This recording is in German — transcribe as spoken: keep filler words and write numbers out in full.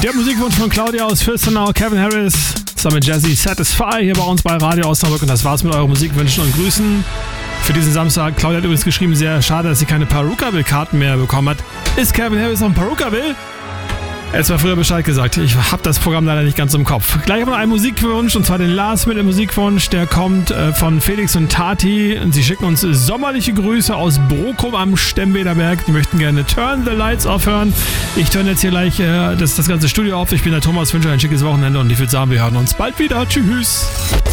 Der Musikwunsch von Claudia aus Fürstenau, Kevin Harris, zusammen mit Jazzy Satisfy hier bei uns bei Radio Osnabrück. Und das war's mit euren Musikwünschen und Grüßen für diesen Samstag. Claudia hat übrigens geschrieben, sehr schade, dass sie keine Perukaville-Karten mehr bekommen hat. Ist Kevin Harris noch ein Perukaville? Jetzt war früher Bescheid gesagt. Ich habe das Programm leider nicht ganz im Kopf. Gleich haben wir noch einen Musikwunsch, und zwar den Last mit dem Musikwunsch. Der kommt äh, von Felix und Tati. Sie schicken uns sommerliche Grüße aus Brokum am Stemmwederberg. Die möchten gerne Turn the Lights Off hören. Ich turn jetzt hier gleich äh, das, das ganze Studio auf. Ich bin der Thomas, wünsche ein schickes Wochenende und ich würde sagen, wir hören uns bald wieder. Tschüss.